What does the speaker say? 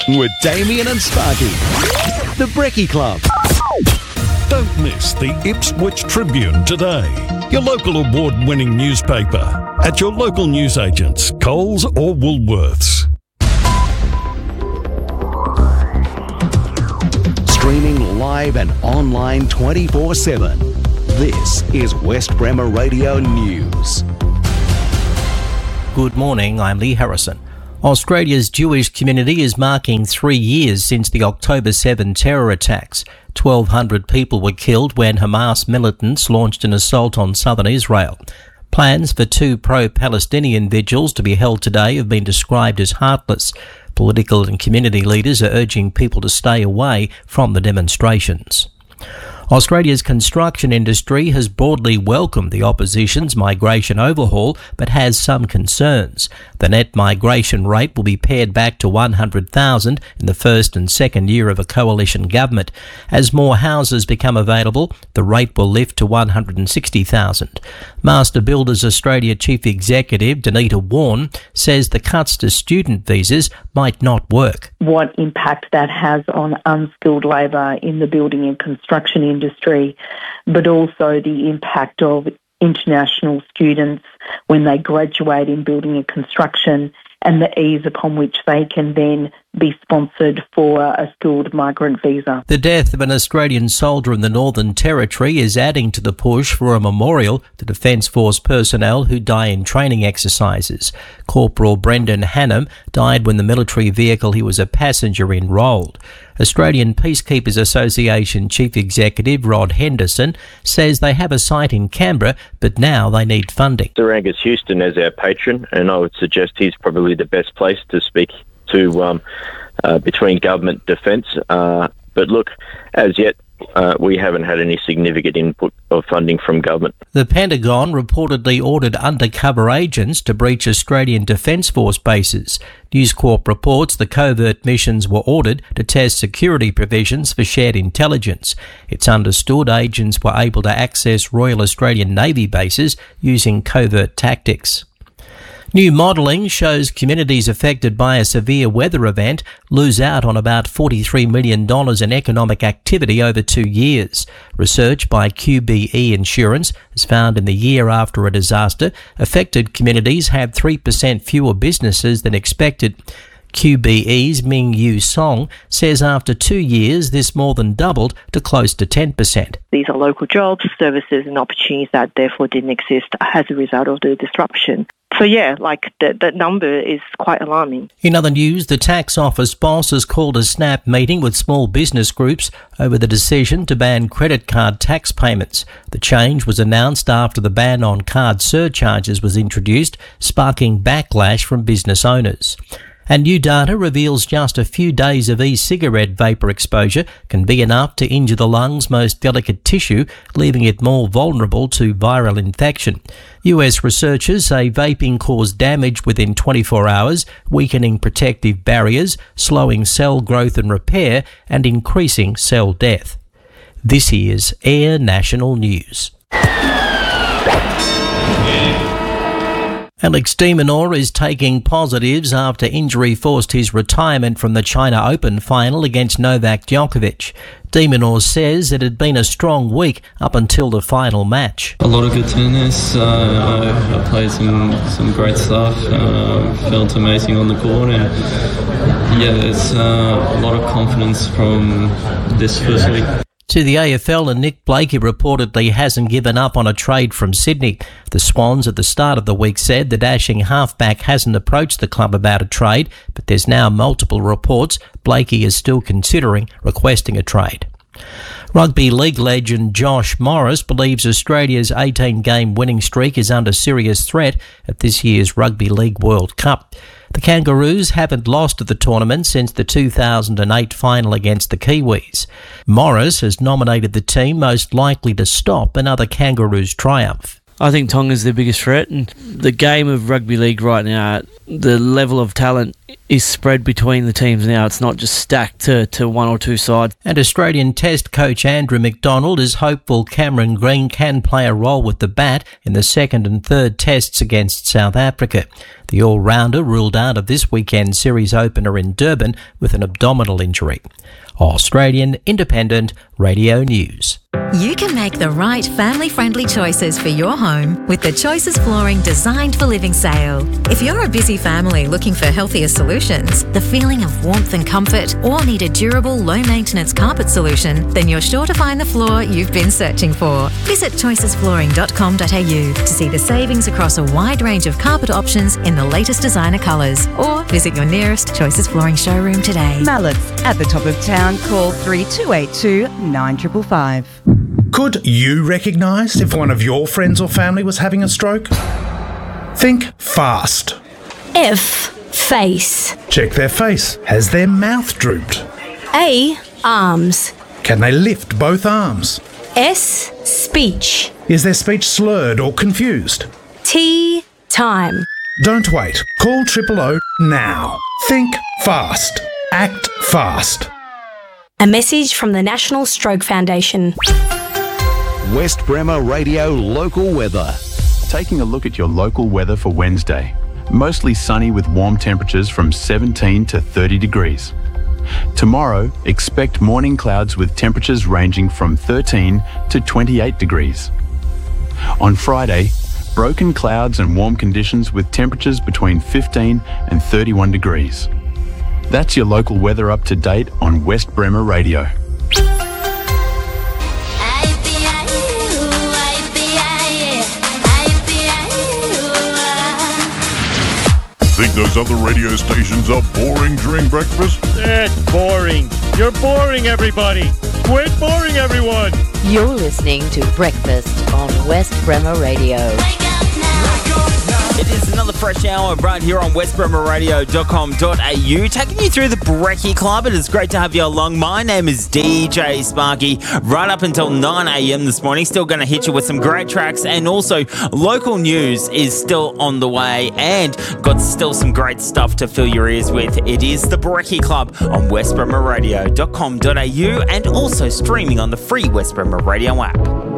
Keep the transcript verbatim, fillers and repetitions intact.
with Damien and Sparky. The Brekkie Club. Don't miss the Ipswich Tribune today, your local award-winning newspaper, at your local newsagents, Coles or Woolworths. Streaming live and online twenty-four seven. This is West Bremer Radio News. Good morning, I'm Lee Harrison. Australia's Jewish community is marking three years since the October seventh terror attacks. twelve hundred people were killed when Hamas militants launched an assault on southern Israel. Plans for two pro-Palestinian vigils to be held today have been described as heartless. Political and community leaders are urging people to stay away from the demonstrations. Australia's construction industry has broadly welcomed the opposition's migration overhaul, but has some concerns. The net migration rate will be pared back to one hundred thousand in the first and second year of a coalition government. As more houses become available, the rate will lift to one hundred sixty thousand. Master Builders Australia Chief Executive Danita Warren says the cuts to student visas might not work. What impact that has on unskilled labour in the building and construction industry, but also the impact of international students when they graduate in building and construction, and the ease upon which they can then be sponsored for a skilled migrant visa. The death of an Australian soldier in the Northern Territory is adding to the push for a memorial to Defence Force personnel who die in training exercises. Corporal Brendan Hannam died when the military vehicle he was a passenger in rolled. Australian Peacekeepers Association Chief Executive Rod Henderson says they have a site in Canberra, but now they need funding. Sir Angus Houston as our patron, and I would suggest he's probably the best place to speak to um, uh, between government defence. Uh, but look, as yet, uh, we haven't had any significant input of funding from government. The Pentagon reportedly ordered undercover agents to breach Australian Defence Force bases. News Corp reports the covert missions were ordered to test security provisions for shared intelligence. It's understood agents were able to access Royal Australian Navy bases using covert tactics. New modelling shows communities affected by a severe weather event lose out on about forty-three million dollars in economic activity over two years. Research by Q B E Insurance has found in the year after a disaster, affected communities had three percent fewer businesses than expected. Q B E's Ming Yu Song says after two years this more than doubled to close to ten percent. These are local jobs, services and opportunities that therefore didn't exist as a result of the disruption. So yeah, like that that number is quite alarming. In other news, the tax office boss has called a snap meeting with small business groups over the decision to ban credit card tax payments. The change was announced after the ban on card surcharges was introduced, sparking backlash from business owners. And new data reveals just a few days of e-cigarette vapour exposure can be enough to injure the lungs' most delicate tissue, leaving it more vulnerable to viral infection. U S researchers say vaping caused damage within twenty-four hours, weakening protective barriers, slowing cell growth and repair, and increasing cell death. This is Air National News. Alex de Minaur is taking positives after injury forced his retirement from the China Open final against Novak Djokovic. De Minaur says it had been a strong week up until the final match. A lot of good tennis. Uh, I, I played some, some great stuff. Uh, felt amazing on the court. And yeah, there's uh, a lot of confidence from this first week. To the A F L, and Nick Blakey reportedly hasn't given up on a trade from Sydney. The Swans at the start of the week said the dashing halfback hasn't approached the club about a trade, but there's now multiple reports Blakey is still considering requesting a trade. Rugby league legend Josh Morris believes Australia's eighteen-game winning streak is under serious threat at this year's Rugby League World Cup. The Kangaroos haven't lost at the tournament since the two thousand eight final against the Kiwis. Morris has nominated the team most likely to stop another Kangaroos triumph. I think Tonga's their biggest threat, and the game of rugby league right now the level of talent is spread between the teams now. It's not just stacked to, to one or two sides. And Australian Test coach Andrew McDonald is hopeful Cameron Green can play a role with the bat in the second and third tests against South Africa. The all-rounder ruled out of this weekend's series opener in Durban with an abdominal injury. Australian Independent Radio News. You can make the right family-friendly choices for your home with the Choices Flooring Designed for Living sale. If you're a busy family looking for healthier solutions, the feeling of warmth and comfort, or need a durable, low-maintenance carpet solution, then you're sure to find the floor you've been searching for. Visit choices flooring dot com dot a u to see the savings across a wide range of carpet options in the latest designer colours, or visit your nearest Choices Flooring showroom today. Mallett's at the top of town. Call three two eight two, nine five five. Could you recognise if one of your friends or family was having a stroke? Think fast. F. Face. Check their face. Has their mouth drooped? A. Arms. Can they lift both arms? S. Speech. Is their speech slurred or confused? T. Time. Don't wait. Call Triple O now. Think fast. Act fast. A message from the National Stroke Foundation. West Bremer Radio local weather. Taking a look at your local weather for Wednesday. Mostly sunny with warm temperatures from seventeen to thirty degrees. Tomorrow, expect morning clouds with temperatures ranging from thirteen to twenty-eight degrees. On Friday, broken clouds and warm conditions with temperatures between fifteen and thirty-one degrees. That's your local weather up to date on West Bremer Radio. Think those other radio stations are boring during breakfast? It's boring. You're boring, everybody. Quit boring, everyone. You're listening to Breakfast on West Bremer Radio. It is another fresh hour right here on west bremer radio dot com dot a u, taking you through the Brekkie Club. It is great to have you along. My name is D J Sparky. Right up until nine a.m. this morning, still going to hit you with some great tracks, and also local news is still on the way, and got still some great stuff to fill your ears with. It is the Brekkie Club on west bremer radio dot com dot a u, and also streaming on the free West Bremer Radio app.